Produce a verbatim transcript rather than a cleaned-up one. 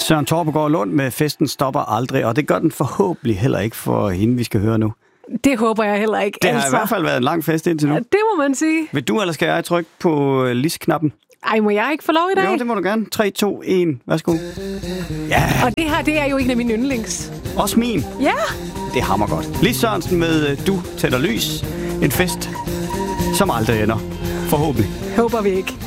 Søren Torpegaard Lund med Festen stopper aldrig, og det gør den forhåbentlig heller ikke for hende, vi skal høre nu. Det håber jeg heller ikke. Det har altså. i hvert fald været en lang fest indtil nu. Ja, det må man sige. Vil du, eller skal jeg trykke på lis-knappen? Ej, må jeg ikke få lov i dag? Jo, det må du gerne. tre, to, et. Værsgo. Ja. Og det her, det er jo en af mine yndlings. Også min. Ja. Det hammer godt. Lis Sørensen med Du tænder lys. En fest, som aldrig ender. Forhåbentlig. Håber vi ikke.